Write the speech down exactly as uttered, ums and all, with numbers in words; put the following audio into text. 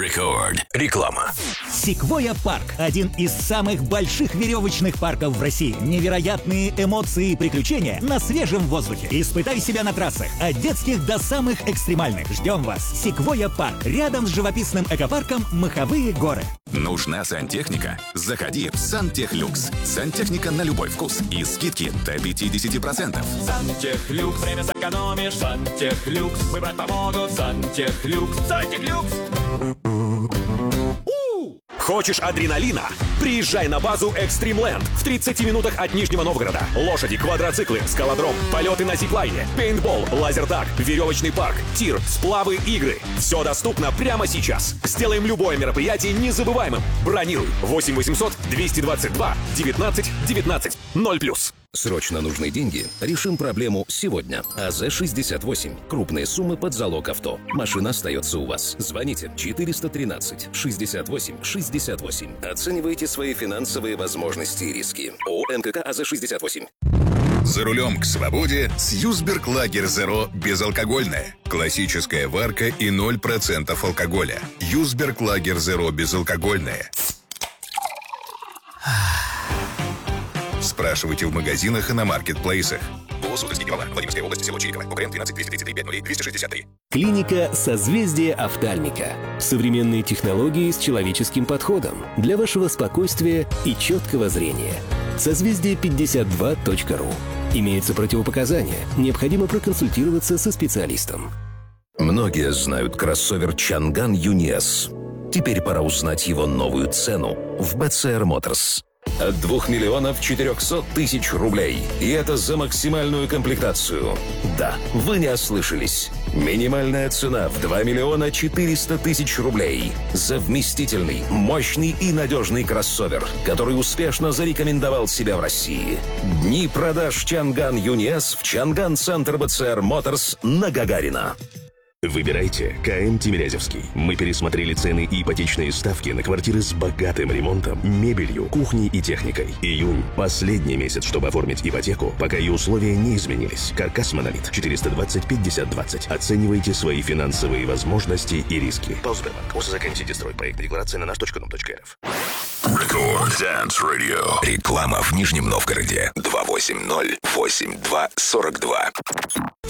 Рекорд. Реклама. Секвойя Парк – один из самых больших веревочных парков в России. Невероятные эмоции и приключения на свежем воздухе. Испытай себя на трассах от детских до самых экстремальных. Ждем вас. Секвойя Парк. Рядом с живописным экопарком Маховые горы. Нужна сантехника? Заходи в Сантехлюкс. Сантехника на любой вкус. И скидки до пятьдесят процентов. Сантехлюкс, время сэкономишь. Сантехлюкс, выбрать помогут. Сантехлюкс, Сантехлюкс. Хочешь адреналина? Приезжай на базу Экстримленд в тридцати минутах от Нижнего Новгорода. Лошади, квадроциклы, скалодром, полеты на зиплайне, пейнтбол, лазертаг, веревочный парк, тир, сплавы, игры. Все доступно прямо сейчас. Сделаем любое мероприятие незабываемым. Бронируй восемь восемьсот двести двадцать два девятнадцать девятнадцать ноль плюс. Срочно нужны деньги? Решим проблему сегодня. АЗ шестьдесят восемь. Крупные суммы под залог авто. Машина остается у вас. Звоните четыреста тринадцать шестьдесят восемь шестьдесят восемь. Оценивайте свои финансовые возможности и риски. ООО МКК АЗ шестьдесят восемь. За рулем к свободе с Юсберг Лагер Зеро безалкогольное. Классическая варка и ноль процентов алкоголя. Юсберг Лагер Зеро безалкогольное. Спрашивайте в магазинах и на маркетплейсах. ООО «Суздальский пивовар», Владимирская область, село Чириково, УКМ двенадцать двести тридцать три пять ноль двести шестьдесят три. Клиника «Созвездие Офтальмика». Современные технологии с человеческим подходом для вашего спокойствия и четкого зрения. созвездие пятьдесят два точка ру. Имеются противопоказания. Необходимо проконсультироваться со специалистом. Многие знают кроссовер Чанган Юниэс. Теперь пора узнать его новую цену в би си ар Motors. От двух миллионов четырехсот тысяч рублей. И это за максимальную комплектацию. Да, вы не ослышались. Минимальная цена в два миллиона четыреста тысяч рублей. За вместительный, мощный и надежный кроссовер, который успешно зарекомендовал себя в России. Дни продаж Чанган Юниэс в Чанган Центр би си ар Motors на Гагарина. Выбирайте КМ Тимирязевский. Мы пересмотрели цены и ипотечные ставки на квартиры с богатым ремонтом, мебелью, кухней и техникой. Июнь – последний месяц, чтобы оформить ипотеку, пока и условия не изменились. Каркас Монолит четыреста двадцать пятьдесят двадцать. Оценивайте свои финансовые возможности и риски. Полсбербанк. ОСЗ «Строй». Проект декларации на наш точка дом точка рф. Рекорд Dance Radio. Реклама в Нижнем Новгороде. два восемь ноль восемь два сорок два.